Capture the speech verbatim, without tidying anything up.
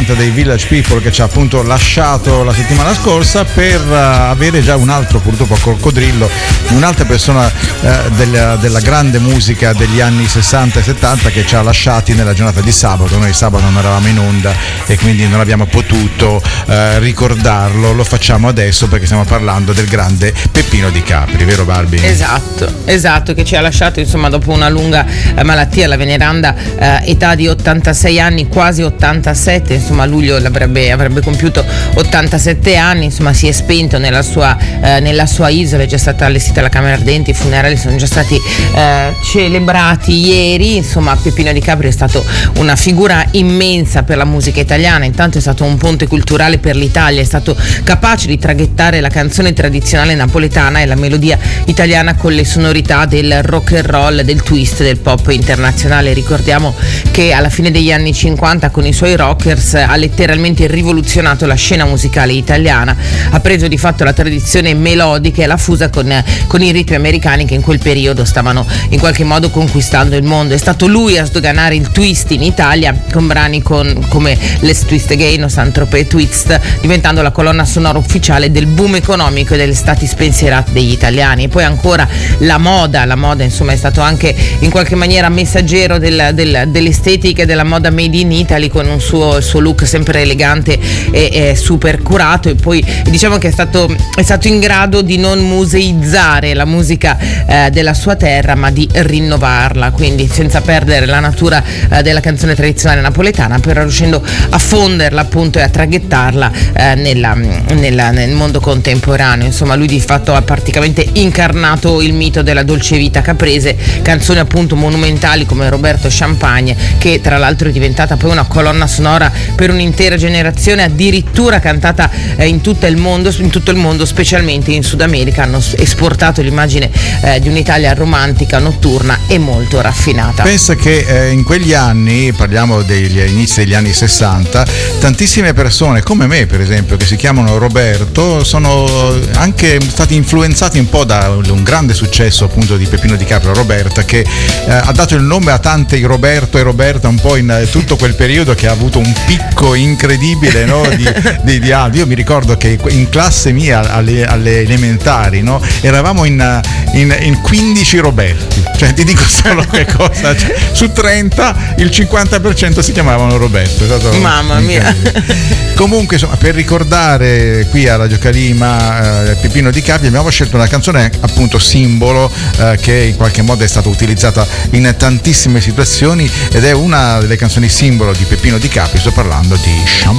cantante dei Village People che ci ha appunto lasciato la settimana scorsa per uh, avere già un altro, purtroppo coccodrillo, un'altra persona uh, della, della grande musica degli anni sessanta e settanta che ci ha lasciati nella giornata di sabato. Noi sabato non eravamo in onda e quindi non abbiamo potuto uh, ricordarlo. Lo facciamo adesso perché stiamo parlando del grande Peppino Di Capri, vero Barbie? Esatto, esatto, che ci ha lasciato insomma dopo una lunga eh, malattia, la veneranda eh, età di ottantasei anni, quasi ottantasette, insomma a luglio l'avrebbe, avrebbe compiuto ottantasette anni, insomma si è spento nella sua, eh, nella sua isola, è già stata allestita la camera ardente, i funerali sono già stati eh, celebrati ieri. Insomma Peppino Di Capri è stato una figura immensa per la musica italiana, intanto è stato un ponte culturale per l'Italia, è stato capace di traghettare la canzone tradizionale napoletana e la melodia italiana con le sonorità del rock and roll, del twist, del pop internazionale. Ricordiamo che alla fine degli anni cinquanta con i suoi rockers ha letteralmente rivoluzionato la scena musicale italiana, ha preso di fatto la tradizione melodica e l'ha fusa con, con i ritmi americani che in quel periodo stavano in qualche modo conquistando il mondo. È stato lui a sdoganare il twist in Italia con brani con, come Let's Twist Again o Saint-Tropez Twist, diventando la colonna sonora ufficiale del boom economico e delle stati spensierati degli italiani. E poi ancora la moda, la moda insomma è stato anche in qualche maniera messaggero del, del, dell'estetica e della moda made in Italy, con un suo, il suo look sempre elegante e, e super curato. E poi diciamo che è stato, è stato in grado di non museizzare la musica eh, della sua terra, ma di rinnovarla, quindi senza perdere la natura eh, della canzone tradizionale napoletana, però riuscendo a fonderla appunto e a traghettarla eh, nella, nella, nel mondo contemporaneo. Insomma lui di fatto ha praticamente incarnato il mito della dolce vita caprese, canzoni appunto monumentali come Roberto Champagne, che tra l'altro è diventata poi una colonna sonora per un'intera generazione, addirittura cantata eh, in tutto il mondo, in tutto il mondo, specialmente in Sud America. Hanno esportato l'immagine eh, di un'Italia romantica, notturna e molto raffinata. Pensa che eh, in quegli anni, parliamo degli inizi degli anni sessanta, tantissime persone come me per esempio che si chiamano Roberto sono anche stati influenzati un po' da un grande successo appunto di Peppino Di Capri, Roberta, che eh, ha dato il nome a tanti Roberto e Roberta un po' in eh, tutto quel periodo, che ha avuto un picco incredibile, no, di, di, di ah, io mi ricordo che in classe mia alle, alle elementari, no, eravamo in, in, in quindici Roberti, cioè ti dico solo che cosa, cioè, su trenta il cinquanta per cento si chiamavano Roberto. Mamma mia. Comunque insomma, per ricordare qui a Radio Calima eh, Peppino Di Capri abbiamo scelto una canzone appunto simbolo eh, che in qualche modo è stata utilizzata in tantissime situazioni ed è una delle canzoni simbolo di Peppino Di Capri. Sto parlando di Champagne.